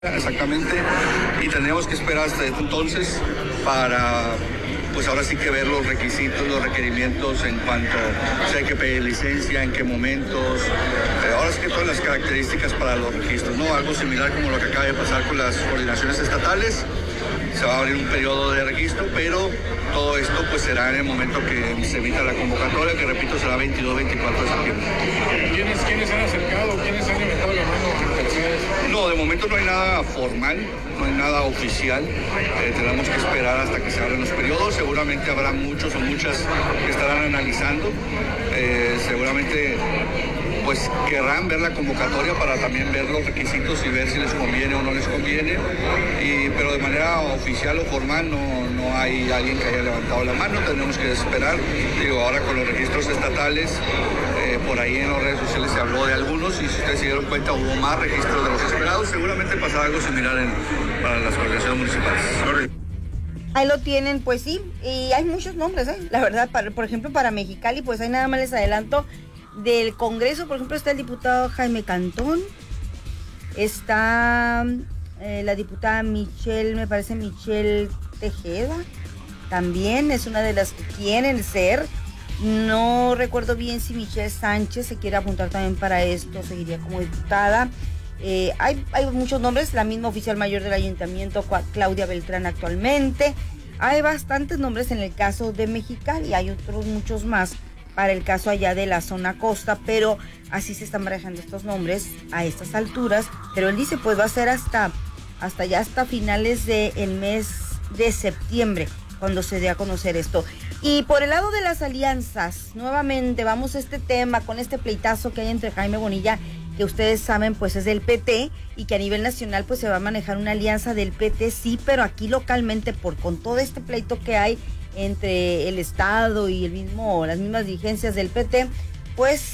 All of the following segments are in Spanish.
Exactamente, y tenemos que esperar hasta entonces para, pues ahora sí que ver los requisitos, los requerimientos en cuanto si hay que pedir licencia, en qué momentos, ahora sí que todas las características para los registros, ¿no? Algo similar como lo que acaba de pasar con las coordinaciones estatales. Se va a abrir un periodo de registro, pero todo esto pues será en el momento que se emita la convocatoria, que repito será 22-24 de septiembre. ¿Quiénes han acercado? ¿Quiénes han levantado la mano interesados? No, de momento no hay nada formal, no hay nada oficial. Tenemos que esperar hasta que se abran los periodos. Seguramente habrá muchos o muchas que estarán analizando. Seguramente pues querrán ver la convocatoria para también ver los requisitos y ver si les conviene o no les conviene, pero de manera oficial o formal no hay alguien que haya levantado la mano. Tenemos que esperar. Digo, ahora con los registros estatales, por ahí en las redes sociales se habló de algunos y si ustedes se dieron cuenta hubo más registros de los esperados. Seguramente pasará algo similar para las organizaciones municipales. Ahí lo tienen, pues sí, y hay muchos nombres, la verdad, por ejemplo, para Mexicali, pues ahí nada más les adelanto. Del Congreso, por ejemplo, está el diputado Jaime Cantón, está la diputada Michelle Tejeda, también es una de las que quieren ser. No recuerdo bien si Michelle Sánchez se quiere apuntar también para esto, seguiría como diputada. Hay muchos nombres, la misma oficial mayor del ayuntamiento, Claudia Beltrán actualmente. Hay bastantes nombres en el caso de Mexicali, hay otros muchos más para el caso allá de la zona costa, pero así se están manejando estos nombres a estas alturas. Pero él dice, pues va a ser hasta finales del mes de septiembre, cuando se dé a conocer esto. Y por el lado de las alianzas, nuevamente vamos a este tema, con este pleitazo que hay entre Jaime Bonilla, que ustedes saben, pues es del PT, y que a nivel nacional pues se va a manejar una alianza del PT, sí, pero aquí localmente, con todo este pleito que hay entre el Estado y las mismas dirigencias del PT, pues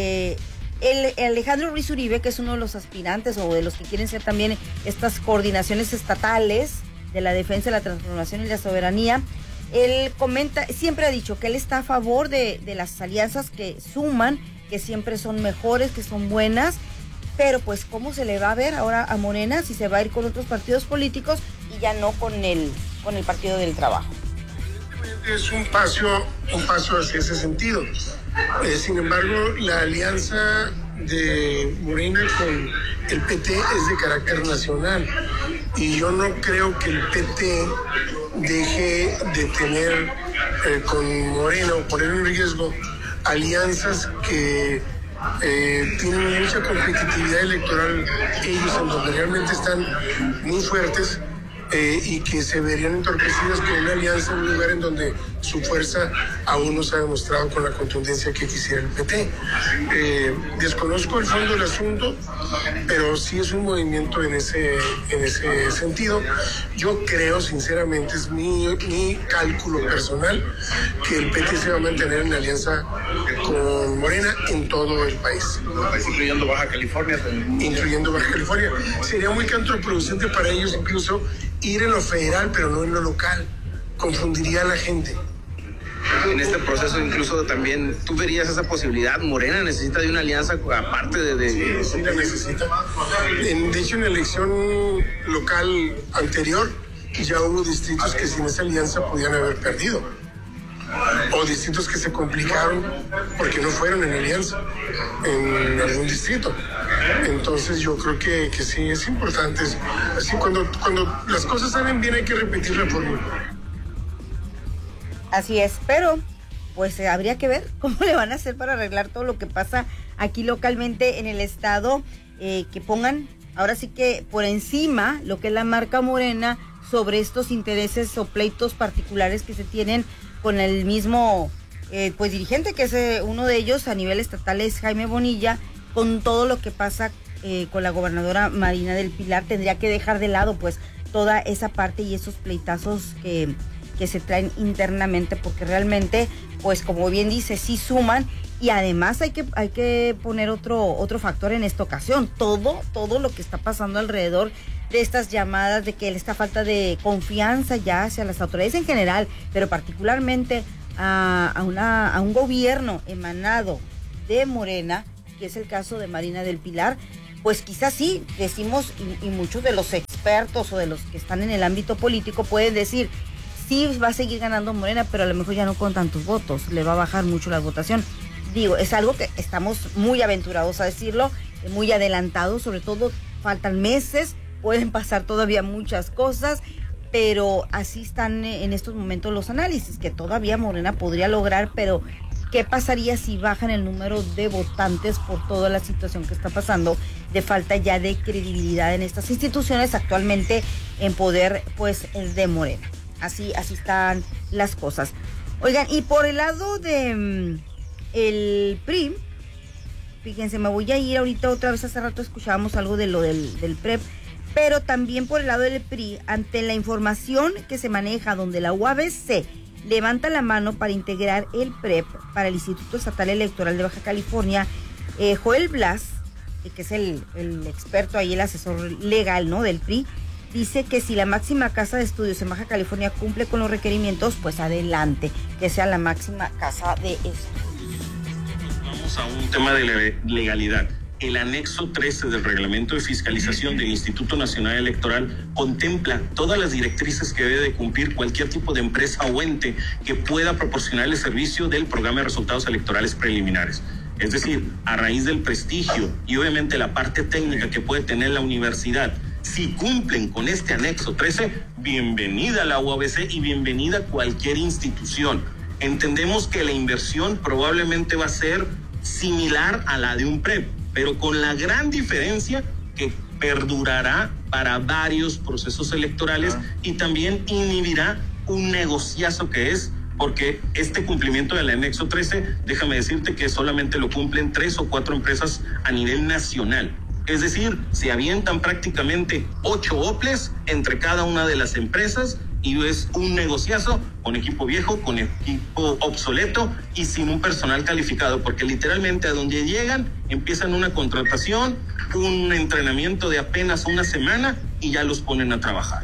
el Alejandro Ruiz Uribe, que es uno de los aspirantes o de los que quieren ser también estas coordinaciones estatales de la defensa, la transformación y la soberanía, él comenta, siempre ha dicho que él está a favor de las alianzas que suman, que siempre son mejores, que son buenas, pero pues cómo se le va a ver ahora a Morena si se va a ir con otros partidos políticos y ya no con el Partido del Trabajo. Es un paso hacia ese sentido. Sin embargo, la alianza de Morena con el PT es de carácter nacional y yo no creo que el PT deje de tener con Morena o poner en riesgo alianzas que tienen mucha competitividad electoral ellos, en donde realmente están muy fuertes. Y que se verían entorpecidas con una alianza en un lugar en donde su fuerza aún no se ha demostrado con la contundencia que quisiera el PT. Desconozco el fondo del asunto, pero sí es un movimiento en ese sentido. Yo creo, sinceramente, es mi cálculo personal, que el PT se va a mantener en alianza con Morena en todo el país. Incluyendo Baja California. Incluyendo Baja California. Sería muy contraproducente para ellos incluso ir en lo federal, pero no en lo local. Confundiría a la gente. En este proceso incluso también, ¿tú verías esa posibilidad? ¿Morena necesita de una alianza aparte de...? Sí, la necesita. De hecho, en la elección local anterior ya hubo distritos que sin esa alianza podían haber perdido. O distritos que se complicaron porque no fueron en alianza en algún distrito. Entonces yo creo que sí, es importante. Así cuando las cosas salen bien hay que repetir la fórmula. Así es, pero pues habría que ver cómo le van a hacer para arreglar todo lo que pasa aquí localmente en el estado, que pongan ahora sí que por encima lo que es la marca Morena sobre estos intereses o pleitos particulares que se tienen con el mismo pues dirigente, que es uno de ellos a nivel estatal, es Jaime Bonilla, con todo lo que pasa con la gobernadora Marina del Pilar. Tendría que dejar de lado pues toda esa parte y esos pleitazos que se traen internamente, porque realmente, pues como bien dice, sí suman, y además hay que poner otro factor en esta ocasión, todo lo que está pasando alrededor de estas llamadas, de que esta falta de confianza ya hacia las autoridades en general, pero particularmente a un gobierno emanado de Morena, que es el caso de Marina del Pilar, pues quizás sí, decimos, y muchos de los expertos o de los que están en el ámbito político pueden decir, sí va a seguir ganando Morena, pero a lo mejor ya no con tantos votos, le va a bajar mucho la votación. Digo, es algo que estamos muy aventurados a decirlo, muy adelantados, sobre todo faltan meses, pueden pasar todavía muchas cosas, pero así están en estos momentos los análisis, que todavía Morena podría lograr, pero ¿qué pasaría si bajan el número de votantes por toda la situación que está pasando de falta ya de credibilidad en estas instituciones actualmente en poder, pues, de Morena? Así están las cosas. Oigan, y por el lado de el PRI, fíjense, me voy a ir ahorita otra vez, hace rato escuchábamos algo de lo del PREP, pero también por el lado del PRI, ante la información que se maneja donde la UABC levanta la mano para integrar el PREP para el Instituto Estatal Electoral de Baja California, Joel Blas, que es el experto ahí, el asesor legal, ¿no?, del PRI, dice que si la máxima casa de estudios en Baja California cumple con los requerimientos, pues adelante, que sea la máxima casa de estudios. Vamos a un tema de legalidad. El anexo 13 del reglamento de fiscalización del Instituto Nacional Electoral contempla todas las directrices que debe de cumplir cualquier tipo de empresa o ente que pueda proporcionar el servicio del programa de resultados electorales preliminares. Es decir, a raíz del prestigio y obviamente la parte técnica que puede tener la universidad, si cumplen con este anexo 13, bienvenida a la UABC y bienvenida a cualquier institución. Entendemos que la inversión probablemente va a ser similar a la de un PREP, pero con la gran diferencia que perdurará para varios procesos electorales y también inhibirá un negociazo que es, porque este cumplimiento del anexo 13, déjame decirte que solamente lo cumplen 3 o 4 empresas a nivel nacional. Es decir, se avientan prácticamente 8 OPLES entre cada una de las empresas y es un negociazo con equipo viejo, con equipo obsoleto y sin un personal calificado, porque literalmente a donde llegan empiezan una contratación, un entrenamiento de apenas una semana y ya los ponen a trabajar.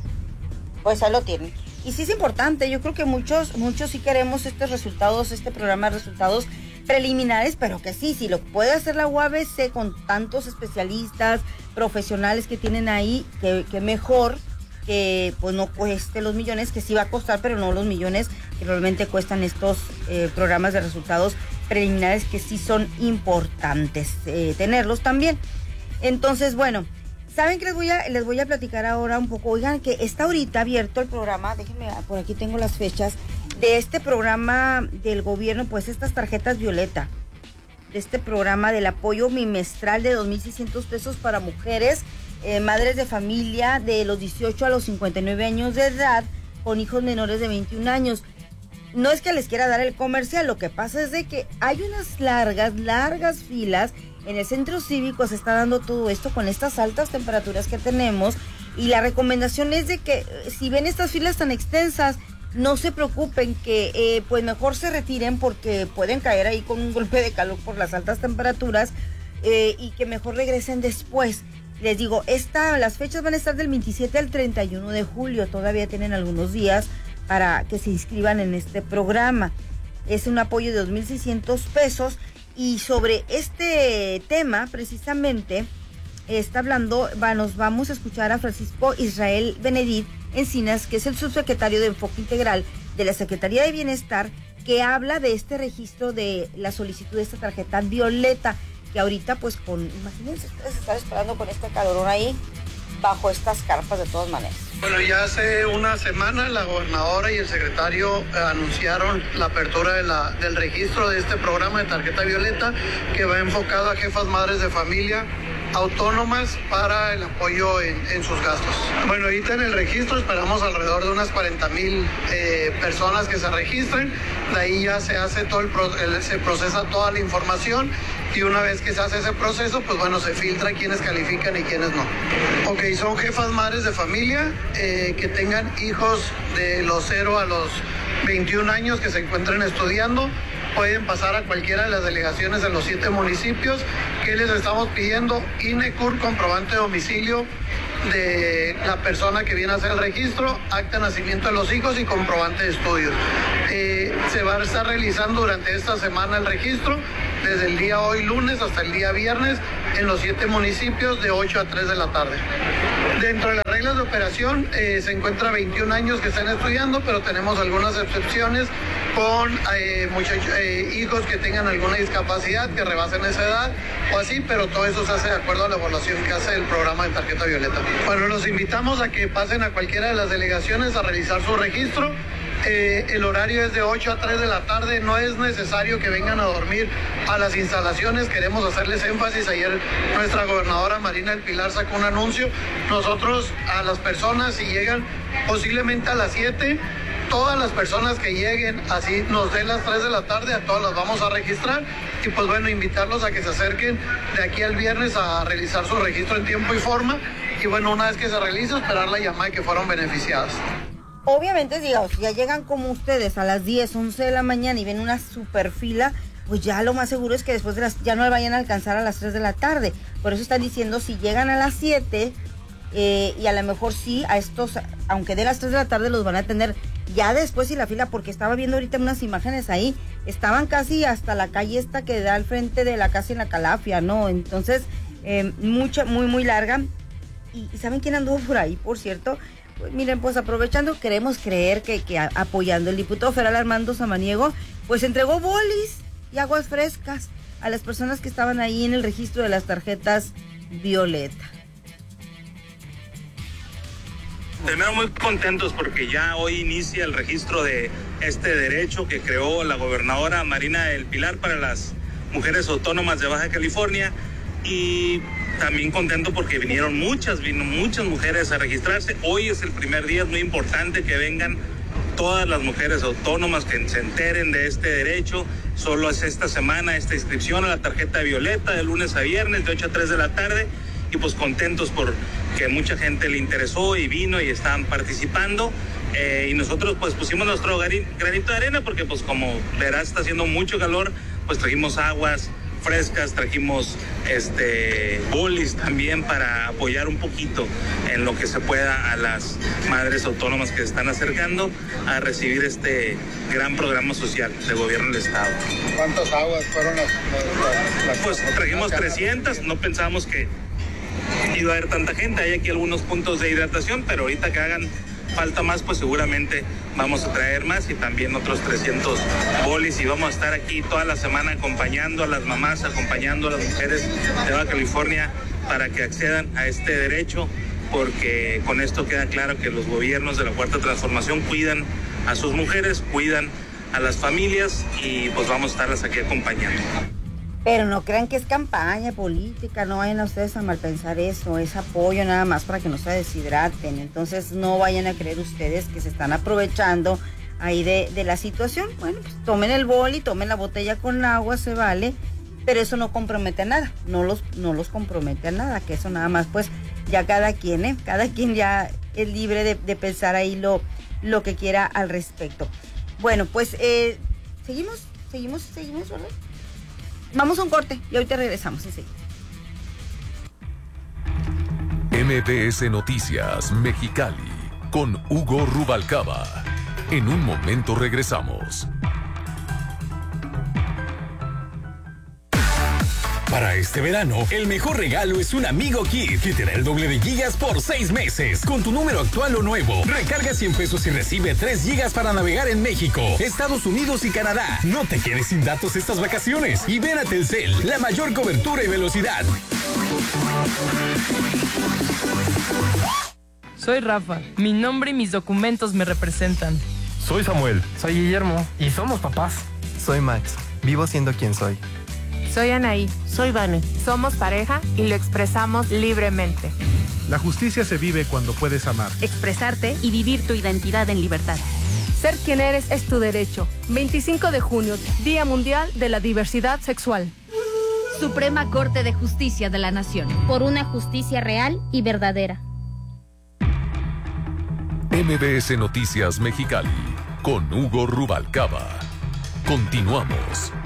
Pues ahí lo tienen. Y sí es importante, yo creo que muchos sí queremos estos resultados, este programa de resultados preliminares, pero que sí, si lo puede hacer la UABC con tantos especialistas, profesionales que tienen ahí, que mejor, que pues no cueste los millones, que sí va a costar, pero no los millones que realmente cuestan estos programas de resultados preliminares, que sí son importantes tenerlos también. Entonces, bueno, ¿saben que les voy a platicar ahora un poco? Oigan, que está ahorita abierto el programa, déjenme, por aquí tengo las fechas, de este programa del gobierno, pues estas tarjetas Violeta, de este programa del apoyo bimestral de 2,600 pesos para mujeres, madres de familia de los 18 a los 59 años de edad, con hijos menores de 21 años. No es que les quiera dar el comercial, lo que pasa es de que hay unas largas filas. En el centro cívico se está dando todo esto con estas altas temperaturas que tenemos, y la recomendación es de que si ven estas filas tan extensas, no se preocupen, que pues mejor se retiren, porque pueden caer ahí con un golpe de calor por las altas temperaturas, y que mejor regresen después. Les digo, las fechas van a estar del 27 al 31 de julio, todavía tienen algunos días para que se inscriban en este programa. Es un apoyo de 2,600 pesos. Y sobre este tema, precisamente, está hablando, nos vamos a escuchar a Francisco Israel Benedit Encinas, que es el subsecretario de Enfoque Integral de la Secretaría de Bienestar, que habla de este registro de la solicitud de esta tarjeta Violeta, que ahorita, pues, imagínense ustedes estar esperando con este calorón ahí, bajo estas carpas de todas maneras. Bueno, ya hace una semana la gobernadora y el secretario anunciaron la apertura del registro de este programa de tarjeta Violeta, que va enfocado a jefas madres de familia autónomas para el apoyo en sus gastos. Bueno, ahorita en el registro esperamos alrededor de unas 40,000 personas que se registren. De ahí ya se hace se procesa toda la información, y una vez que se hace ese proceso, pues bueno, se filtra quiénes califican y quiénes no. Ok, son jefas madres de familia que tengan hijos de los 0 a los 21 años que se encuentren estudiando. Pueden pasar a cualquiera de las delegaciones de los 7 municipios. ¿Qué les estamos pidiendo? INE, CUR, comprobante de domicilio de la persona que viene a hacer el registro, acta de nacimiento de los hijos y comprobante de estudios. Se va a estar realizando durante esta semana el registro, desde el día hoy lunes hasta el día viernes, en los 7 municipios de 8 a 3 de la tarde. Dentro de las reglas de operación se encuentra 21 años que están estudiando, pero tenemos algunas excepciones con hijos que tengan alguna discapacidad, que rebasen esa edad o así, pero todo eso se hace de acuerdo a la evaluación que hace el programa de Tarjeta Violeta. Bueno, los invitamos a que pasen a cualquiera de las delegaciones a realizar su registro. El horario es de 8 a 3 de la tarde, no es necesario que vengan a dormir a las instalaciones, queremos hacerles énfasis. Ayer nuestra gobernadora Marina del Pilar sacó un anuncio, nosotros a las personas si llegan posiblemente a las 7, todas las personas que lleguen, así nos den las 3 de la tarde, a todas las vamos a registrar y pues bueno, invitarlos a que se acerquen de aquí al viernes a realizar su registro en tiempo y forma y bueno, una vez que se realice, esperar la llamada de que fueron beneficiadas. Obviamente, digamos, si ya llegan como ustedes a las 10, 11 de la mañana y ven una super fila, pues ya lo más seguro es que después de ya no vayan a alcanzar a las 3 de la tarde. Por eso están diciendo, si llegan a las 7, y a lo mejor sí, a estos, aunque de las 3 de la tarde los van a tener ya después y la fila, porque estaba viendo ahorita unas imágenes ahí, estaban casi hasta la calle esta que da al frente de la casa en la Calafia, ¿no? Entonces, muy larga. ¿Y saben quién anduvo por ahí, por cierto? Pues miren, pues aprovechando, queremos creer que apoyando el diputado federal Armando Samaniego, pues entregó bolis y aguas frescas a las personas que estaban ahí en el registro de las tarjetas Violeta. Primero muy contentos porque ya hoy inicia el registro de este derecho que creó la gobernadora Marina del Pilar para las mujeres autónomas de Baja California, y también contento porque vino muchas mujeres a registrarse. Hoy es el primer día, es muy importante que vengan todas las mujeres autónomas, que se enteren de este derecho. Solo es esta semana esta inscripción a la tarjeta Violeta de lunes a viernes de 8 a 3 de la tarde, y pues contentos porque mucha gente le interesó y vino y están participando. Y nosotros pues pusimos nuestro granito de arena porque pues como verás está haciendo mucho calor, pues trajimos aguas frescas, trajimos bolis también para apoyar un poquito en lo que se pueda a las madres autónomas que se están acercando a recibir este gran programa social del gobierno del estado. ¿Cuántas aguas fueron las pues trajimos 300, no pensábamos que iba a haber tanta gente. Hay aquí algunos puntos de hidratación, pero ahorita que hagan falta más, pues seguramente vamos a traer más, y también otros 300 bolis, y vamos a estar aquí toda la semana acompañando a las mamás, acompañando a las mujeres de Baja California para que accedan a este derecho, porque con esto queda claro que los gobiernos de la Cuarta Transformación cuidan a sus mujeres, cuidan a las familias, y pues vamos a estarlas aquí acompañando. Pero no crean que es campaña política, no vayan a ustedes a malpensar eso, es apoyo nada más para que no se deshidraten. Entonces no vayan a creer ustedes que se están aprovechando ahí de la situación. Bueno, pues tomen el boli, tomen la botella con agua, se vale, pero eso no compromete a nada, no los compromete a nada, que eso nada más pues ya cada quien ya es libre de pensar ahí lo que quiera al respecto. Bueno, pues seguimos, ¿verdad? Vamos a un corte y ahorita regresamos enseguida. MBS Noticias Mexicali con Hugo Rubalcaba. En un momento regresamos. Para este verano, el mejor regalo es un Amigo Kit que te da el doble de gigas por 6 meses. Con tu número actual o nuevo, recarga 100 pesos y recibe 3 gigas para navegar en México, Estados Unidos y Canadá. No te quedes sin datos estas vacaciones y ven a Telcel, la mayor cobertura y velocidad. Soy Rafa. Mi nombre y mis documentos me representan. Soy Samuel. Soy Guillermo. Y somos papás. Soy Max. Vivo siendo quien soy. Soy Anaí. Soy Vane. Somos pareja y lo expresamos libremente. La justicia se vive cuando puedes amar, expresarte y vivir tu identidad en libertad. Ser quien eres es tu derecho. 25 de junio, Día Mundial de la Diversidad Sexual. Suprema Corte de Justicia de la Nación. Por una justicia real y verdadera. MBS Noticias Mexicali con Hugo Rubalcaba. Continuamos.